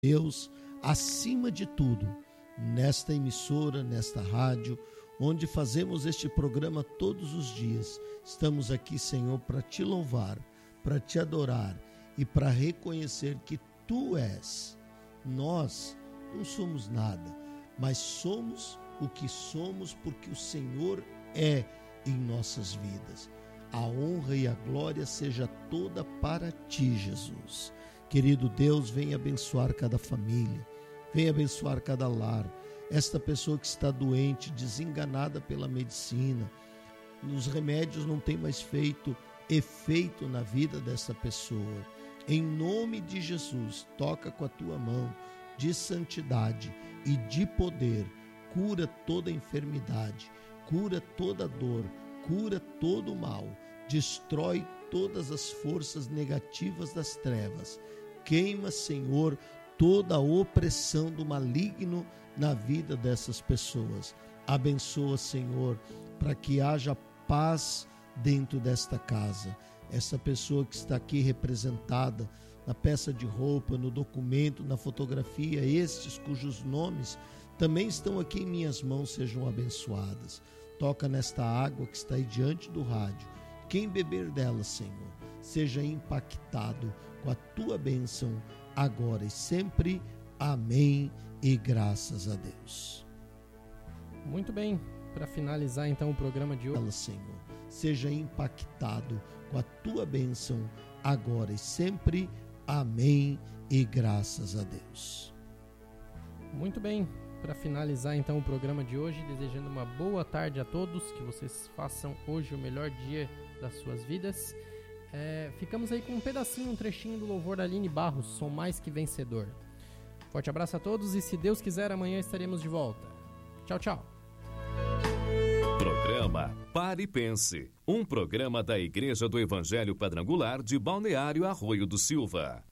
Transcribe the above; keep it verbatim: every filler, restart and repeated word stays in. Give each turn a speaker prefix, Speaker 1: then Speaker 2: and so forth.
Speaker 1: Deus, acima de tudo, nesta emissora, nesta rádio, onde fazemos este programa todos os dias. Estamos aqui, Senhor, para te louvar, para te adorar e para reconhecer que Tu és. Nós não somos nada, mas somos o que somos porque o Senhor é em nossas vidas. A honra e a glória seja toda para Ti, Jesus. Querido Deus, venha abençoar cada família, venha abençoar cada lar, esta pessoa que está doente, desenganada pela medicina, os remédios não têm mais feito efeito na vida dessa pessoa. Em nome de Jesus, toca com a Tua mão de santidade e de poder, cura toda enfermidade, cura toda dor, cura todo o mal, destrói todas as forças negativas das trevas. Queima, Senhor, toda a opressão do maligno na vida dessas pessoas. Abençoa, Senhor, para que haja paz dentro desta casa. Essa pessoa que está aqui representada na peça de roupa, no documento, na fotografia, estes cujos nomes também estão aqui em minhas mãos, sejam abençoadas. Toca nesta água que está aí diante do rádio. Quem beber dela, Senhor, seja impactado com a Tua bênção agora e sempre. Amém e graças a Deus.
Speaker 2: Muito bem, para finalizar então o programa de hoje.
Speaker 1: Ela, Senhor, seja impactado com a Tua bênção agora e sempre. Amém e graças a Deus.
Speaker 2: Muito bem, para finalizar então o programa de hoje, desejando uma boa tarde a todos, que vocês façam hoje o melhor dia das suas vidas. É, ficamos aí com um pedacinho, um trechinho do louvor da Aline Barros, Sou Mais Que Vencedor. Forte abraço a todos e, se Deus quiser, amanhã estaremos de volta. Tchau, tchau.
Speaker 3: Programa Pare e Pense, um programa da Igreja do Evangelho Quadrangular de Balneário Arroio do Silva.